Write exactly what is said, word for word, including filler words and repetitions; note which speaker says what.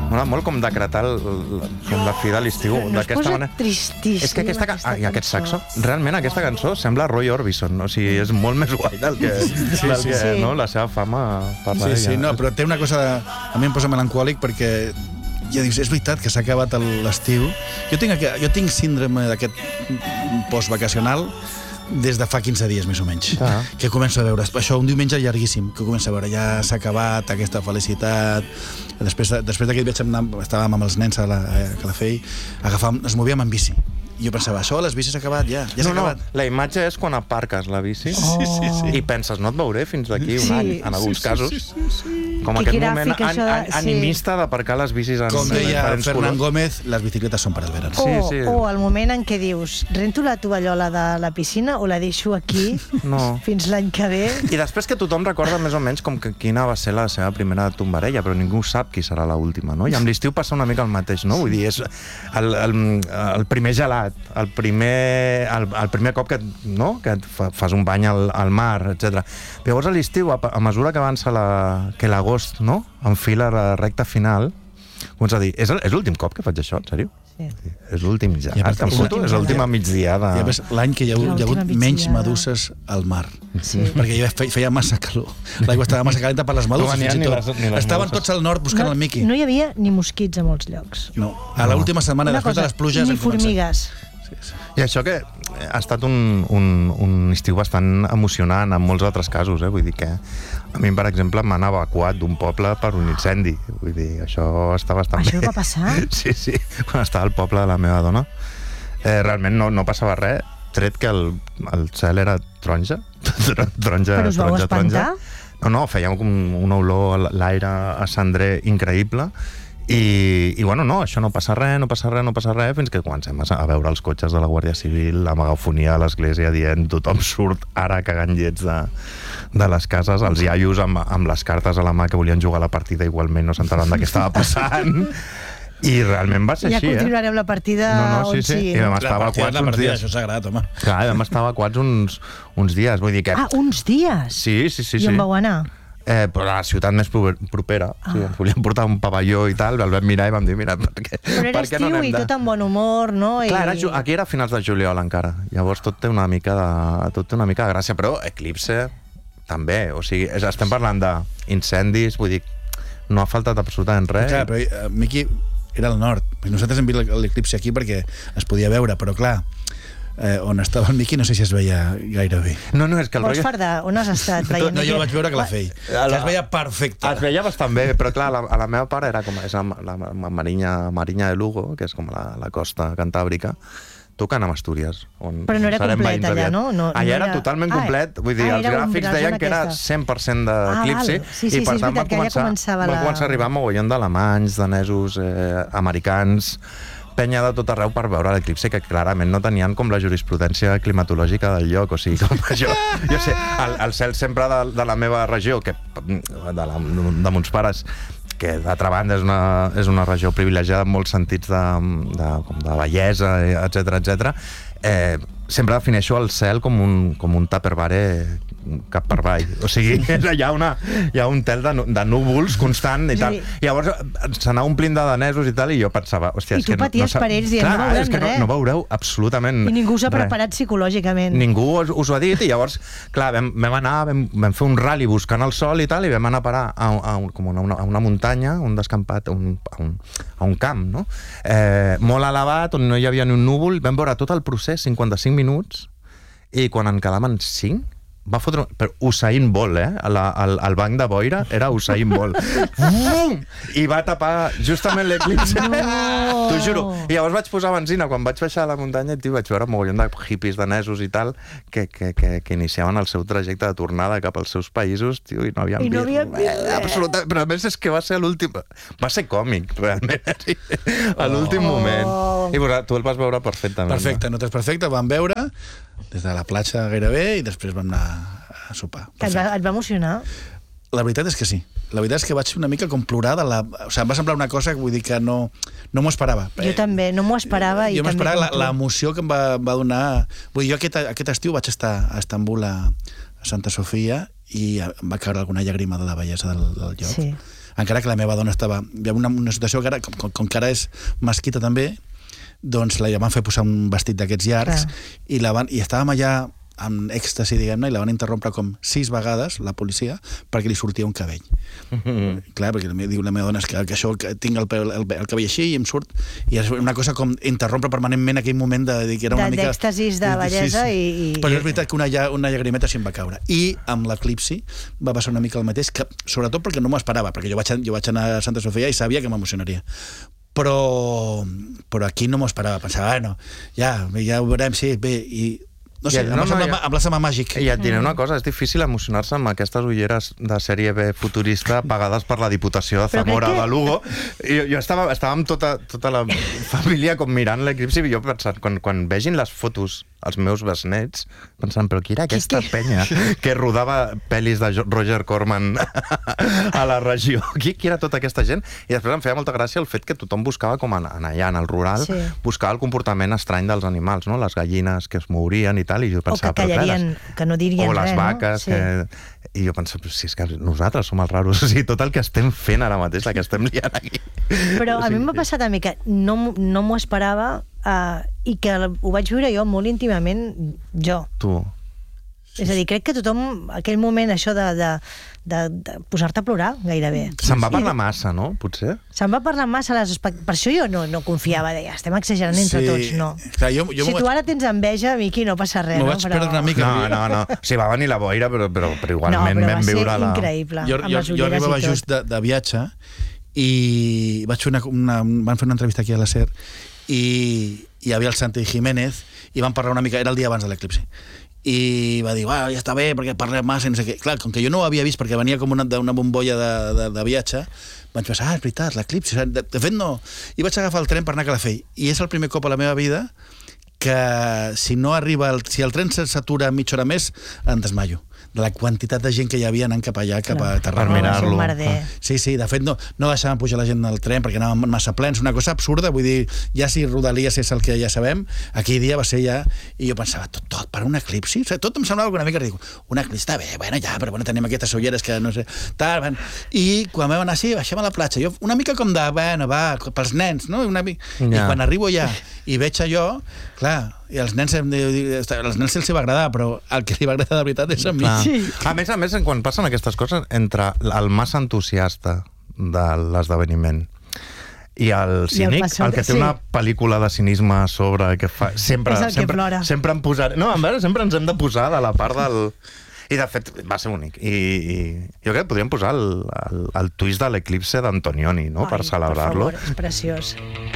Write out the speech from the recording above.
Speaker 1: Mola molt com decretar el, com la fi de l'estiu.
Speaker 2: No es posa tristíssim.
Speaker 1: És que aquesta, aquesta ai, aquest saxo, realment aquesta cançó sembla Roy Orbison, o sigui, és molt més guai del que, sí, del que sí. No, la seva fama parla
Speaker 3: sí, sí, no, però té una cosa, de, a mi em posa melancòlic perquè ja dius, és veritat que s'ha acabat l'estiu. Jo tinc, jo tinc síndrome d'aquest postvacacional des de fa quinze dies, més o menys, ah. que començo a veure, això un diumenge llarguíssim, que començo a veure, ja s'ha acabat aquesta felicitat, després, després d'aquest viatge estàvem amb els nens a la, a Calafell, agafàvem, ens movíem en bici, i jo pensava, això, les bicis s'ha acabat, ja, ja s'ha
Speaker 1: no,
Speaker 3: acabat.
Speaker 1: No, la imatge és quan aparques la bici
Speaker 3: oh. sí, sí, sí.
Speaker 1: i penses, no et veuré fins d'aquí un
Speaker 2: sí.
Speaker 1: any, en alguns
Speaker 3: sí, sí,
Speaker 1: casos.
Speaker 3: Sí, sí, sí.
Speaker 1: Com
Speaker 2: que
Speaker 1: aquest
Speaker 2: gràfic,
Speaker 1: moment an,
Speaker 2: de...
Speaker 1: an, animista sí. d'aparcar les bicis en,
Speaker 3: com
Speaker 1: en
Speaker 3: deia
Speaker 1: diferents
Speaker 3: Fernán
Speaker 1: colors.
Speaker 3: Gómez, les bicicletes són per al verano.
Speaker 2: O,
Speaker 1: sí, sí.
Speaker 2: o el moment en què dius, rento la tovallola de la piscina o la deixo aquí
Speaker 1: no.
Speaker 2: fins l'any que ve.
Speaker 1: I després que tothom recorda més o menys com que quina va ser la seva primera tombarella, però ningú sap qui serà l'última, no? I amb l'estiu passa una mica el mateix, no? Vull dir, és el, el, el primer gelat, el primer, el, el primer cop que, no? que et fa, fas un bany al, al mar, etcètera. Llavors a l'estiu, a, a mesura que avança la, que l'agost, no? Enfila la recta final, comença a dir, és, és l'últim cop que faig això, en sèrio? Sí. És l'últim ja. ja és l'última migdia de...
Speaker 3: Ja ves, l'any que hi ha, hi ha hagut menys meduses al mar. Sí. Perquè ja feia massa calor. L'aigua estava massa calenta per les meduses, no fins i tot. Les, les Estaven meduses. Tots al nord buscant
Speaker 2: no,
Speaker 3: el Miqui.
Speaker 2: No hi havia ni mosquits a molts llocs.
Speaker 3: No. A l'última setmana,
Speaker 2: Una
Speaker 3: després
Speaker 2: cosa,
Speaker 3: de les pluges...
Speaker 2: Ni formigues.
Speaker 3: Sí, sí.
Speaker 1: I això que ha estat un, un, un estiu bastant emocionant en molts altres casos, eh? Vull dir que a mi, per exemple, m'han evacuat d'un poble per un incendi. Vull dir, això està bastant
Speaker 2: això
Speaker 1: bé.
Speaker 2: Això va passar?
Speaker 1: Sí, sí, quan estava al poble de la meva dona. Eh, realment no, no passava res, tret que el, el cel era taronja. taronja
Speaker 2: Però us vau
Speaker 1: taronja,
Speaker 2: espantar?
Speaker 1: taronja. No, no, feia com una olor a l'aire a cendrer increïble. I, i bueno, no, això no passa res, no passa res, no passa res, fins que comencem a veure els cotxes de la Guàrdia Civil, la megafonia de l'església dient tothom surt ara cagant llets de, de les cases, els iaios amb, amb les cartes a la mà que volien jugar la partida igualment no s'enteraven de què estava passant. I realment va ser
Speaker 2: ja
Speaker 1: així, eh?
Speaker 2: Ja continuarem la partida
Speaker 1: no, no, sí,
Speaker 2: on
Speaker 1: sí.
Speaker 2: sí.
Speaker 1: I vam estar evacuats uns
Speaker 3: partida,
Speaker 1: dies.
Speaker 3: això és sagrat, home.
Speaker 1: Clar, vam estar evacuats uns, uns dies, vull dir que...
Speaker 2: Ah, uns dies?
Speaker 1: Sí, sí, sí.
Speaker 2: I
Speaker 1: sí.
Speaker 2: on vau anar?
Speaker 1: Eh, però a la ciutat més propera. Ah. Sí, ens volíem portar un pavelló i tal, el vam mirar i vam dir, mira, per què,
Speaker 2: però era
Speaker 1: per què no
Speaker 2: estiu
Speaker 1: anem
Speaker 2: i
Speaker 1: de...
Speaker 2: tot amb bon humor, no?
Speaker 1: Clar,
Speaker 2: I...
Speaker 1: era, aquí era a finals de juliol encara, llavors tot té una mica de, tot té una mica de gràcia, però Eclipse també, o sigui, estem parlant d'incendis, vull dir, no ha faltat absolutament res.
Speaker 3: Clar, però uh, Miqui era al nord, nosaltres hem vist l'eclipsi aquí perquè es podia veure, però clar, Eh, on estava el Miqui no sé si es veia gaire bé.
Speaker 1: No, no, és que el
Speaker 2: Vols
Speaker 1: rotllo...
Speaker 2: fardar? On has estat? Veient
Speaker 3: no, jo el vaig veure a Calafell. La... Es veia perfecte.
Speaker 1: Es veia bastant bé, però clar, la, a la meva part era com és la, la, la Marinya, Marinya de Lugo, que és com la, la costa cantàbrica, tocant amb Astúries. On
Speaker 2: però no era complet allà, no? no
Speaker 1: allà
Speaker 2: no
Speaker 1: era,
Speaker 2: era
Speaker 1: totalment
Speaker 2: ah,
Speaker 1: complet, vull dir,
Speaker 2: ah,
Speaker 1: els gràfics deien que era cent per cent d'eclipsi,
Speaker 2: ah, sí, sí,
Speaker 1: i per
Speaker 2: sí,
Speaker 1: tant va començar, va
Speaker 2: la...
Speaker 1: començar a arribar mogollon d'alemanys, danesos, eh, americans, penya de tot arreu per veure l'eclipsi, que clarament no tenien com la jurisprudència climatològica del lloc, o sigui, com això, jo sé, el, el cel sempre de, de la meva regió, que de, la, de mons pares, que d'altra banda és una, és una regió privilegiada en molts sentits de, de, com de bellesa, etcètera, etcètera, eh, sempre defineixo el cel com un, com un tupperware cap per avall. O sigui, hi ha, una, hi ha un tel de, de núvols constant i tal. I llavors s'anava omplint de danesos i tal, i jo pensava, hòstia,
Speaker 2: I tu paties no, per ells dient,
Speaker 1: clar,
Speaker 2: no veurem
Speaker 1: és que
Speaker 2: res.
Speaker 1: No, no veureu absolutament
Speaker 2: I ningú s'ha
Speaker 1: res.
Speaker 2: preparat psicològicament.
Speaker 1: Ningú us, us ho ha dit, i llavors, clar, vam, vam anar, vam, vam fer un rally buscant el sol i tal, i vam anar a parar a, a, a, com una, a una muntanya, un descampat, a un, a un, a un camp, no? Eh, molt elevat, on no hi havia ni un núvol, vam veure tot el procés, cinquanta-cinc minuts, i quan en quedaven cinc, va fotre... Però Usain Bolt, eh? La, el, el banc de boira era Usain Bolt. I va tapar justament l'eclipsi. No. T'ho juro. I llavors vaig posar benzina quan vaig baixar a la muntanya i tio, vaig veure un mogollon de hippies danesos i tal que, que, que, que iniciaven el seu trajecte de tornada cap als seus països, tio, i no havien
Speaker 2: I no
Speaker 1: vist
Speaker 2: havien vist res.
Speaker 1: Absolutament. Però a més és que va ser l'últim... Va ser còmic, realment. A l'últim
Speaker 2: Oh.
Speaker 1: moment. I tu el vas veure perfectament.
Speaker 3: Perfecte, nosaltres perfecte, vam veure des de la platja gairebé i després vam anar a sopar.
Speaker 2: Et va, et va emocionar?
Speaker 3: La veritat és que sí. La veritat és que vaig una mica com plorar de la... O sigui, em va semblar una cosa que vull dir que no, no m'ho esperava.
Speaker 2: Jo també, no m'ho esperava.
Speaker 3: Jo
Speaker 2: i
Speaker 3: m'esperava l'emoció que em va, va donar... Vull dir, jo aquest, aquest estiu vaig estar a Estambul, a, a Santa Sofia, i em va caure alguna llàgrima de la bellesa del, del lloc.
Speaker 2: Sí.
Speaker 3: encara que la meva dona estava... Hi havia una, una situació que ara, com, com, com que ara és mesquita també, doncs la van fer posar un vestit d'aquests llargs i, la van, i estàvem allà amb èxtasi, diguem-ne, i la van interrompre com sis vegades, la policia, perquè li sortia un cabell. Mm-hmm. Clar, perquè diu la meva dona que, que això, que tinc el, el, el, el cabell així i em surt, i és una cosa com interrompre permanentment aquell moment de, de que era una
Speaker 2: de,
Speaker 3: mica...
Speaker 2: D'èxtasis de bellesa i, i...
Speaker 3: Però és veritat que una, una llagrimeta sí em va caure. I amb l'eclipsi va passar una mica el mateix, que, sobretot perquè no m'ho esperava, perquè jo vaig, jo vaig anar a Santa Sofia i sabia que m'emocionaria. Però, però aquí no m'ho esperava. Pensava, bueno, ja, ja ho veurem, sí, bé, i... No sé,
Speaker 1: I,
Speaker 3: no,
Speaker 1: no,
Speaker 3: no,
Speaker 1: no,
Speaker 3: em va semblar màgic.
Speaker 1: I et diré una cosa, és difícil emocionar-se amb aquestes ulleres de sèrie B futurista pagades per la Diputació de Zamora que... de Lugo. I jo, jo estava, estava amb tota, tota la família com mirant l'eclipsi i jo pensant, quan, quan vegin les fotos els meus besnets, pensant, però qui era aquesta penya que rodava pel·lis de Roger Corman a la regió? Qui, qui era tota aquesta gent? I després em feia molta gràcia el fet que tothom buscava, com allà en el rural, sí. buscava el comportament estrany dels animals, no? Les gallines que es mourien i tal, i jo pensava...
Speaker 2: O que callarien, que no dirien res,
Speaker 1: o les vaques,
Speaker 2: no? Sí.
Speaker 1: que... I jo pensava, però si és que nosaltres som els raros, o sigui, tot el que estem fent ara mateix, la que estem liant aquí.
Speaker 2: Però a mi m'ha passat a mi que no, no m'ho esperava uh, i que ho vaig viure jo molt íntimament, jo.
Speaker 1: Tu.
Speaker 2: És a dir, crec que tothom, aquell moment, això de, de, de, de posar-te a plorar, gairebé.
Speaker 1: Se'n va parlar massa, no? Potser?
Speaker 2: Se'n va parlar massa. Les espect... Per això jo no, no confiava, deia, estem exagerant entre sí. tots, no.
Speaker 3: Clar, jo, jo
Speaker 2: si tu ara tens enveja, Miqui, no passa res,
Speaker 3: no?
Speaker 2: no?
Speaker 3: Vaig però... perdre una mica.
Speaker 1: No, no, no. O sigui, va venir la boira, però, però, però igualment
Speaker 2: no, però
Speaker 1: vam viure la...
Speaker 2: No, però va ser increïble,
Speaker 3: jo,
Speaker 2: amb
Speaker 3: jo,
Speaker 2: les
Speaker 3: jo
Speaker 2: ulleres
Speaker 3: arribava
Speaker 2: i tot.
Speaker 3: just de, de viatge i vaig fer una, una, van fer una entrevista aquí a la SER i hi havia el Santi Jiménez i van parlar una mica, era el dia abans de l'eclipsi, i va dir, ja està bé perquè parlem massa, no sé què. Clar, com que jo no ho havia vist perquè venia com una, una bombolla de, de, de viatge, vaig pensar, ah, és veritat, l'eclipsi, de, de fet no. I vaig agafar el tren per anar a Calafell, i és el primer cop a la meva vida que si no arriba, el, si el tren s'atura mitja hora més, em desmaio de la quantitat de gent que hi havia anant cap allà, cap a Tarragona.
Speaker 1: Per mirar-lo.
Speaker 3: Sí, sí, de fet no, no deixaven pujar la gent del tren perquè anaven massa plens, una cosa absurda, vull dir, ja si Rodalies és el que ja sabem, aquell dia va ser ja, i jo pensava, tot, tot per un eclipsi? O sigui, tot em semblava una mica ridícul. Un eclipsi, està bé, bueno, ja, però bueno, tenim aquestes ulleres que no sé... Tal, bueno. I quan vam anar així, baixem a la platja, jo una mica com de, bueno, va, pels nens, no? Una mica... Ja. I quan arribo allà i veig allò, clar, i als nens, als nens els va agradar, però el que li va agradar de veritat és a mi.
Speaker 2: Sí.
Speaker 1: A més a més, quan passen aquestes coses, entre el massa entusiasta de l'esdeveniment i el cínic, el, el que té sí. una pel·lícula de cinisme a sobre, que fa... Sempre,
Speaker 2: és el
Speaker 1: sempre,
Speaker 2: que plora.
Speaker 1: Sempre em posar... No, en veure, sempre ens hem de posar de la part del... I, de fet, va ser únic. I, i jo crec que podríem posar el, el, el twist de l'eclipse d'Antonioni, no?,
Speaker 2: Ai,
Speaker 1: per celebrar-lo.
Speaker 2: Per favor, és preciós.